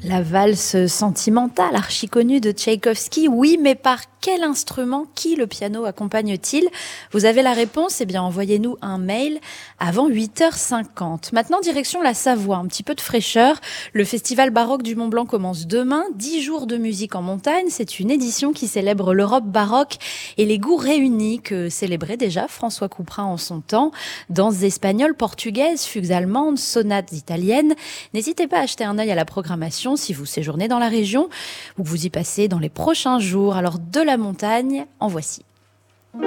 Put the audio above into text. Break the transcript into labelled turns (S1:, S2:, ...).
S1: La valse sentimentale, archi connue de Tchaïkovski, oui, mais par quel instrument, qui le piano accompagne-t-il? Vous avez la réponse? Eh bien, envoyez-nous un mail avant 8h50. Maintenant, direction la Savoie, un petit peu de fraîcheur. Le Festival baroque du Mont-Blanc commence demain. 10 jours de musique en montagne. C'est une édition qui célèbre l'Europe baroque et les goûts réunis que célébrait déjà François Couperin en son temps. Danses espagnoles, portugaises, fugues allemandes, sonates italiennes. N'hésitez pas à jeter un œil à la programmation si vous séjournez dans la région ou que vous y passez dans les prochains jours. Alors de la montagne, en voici.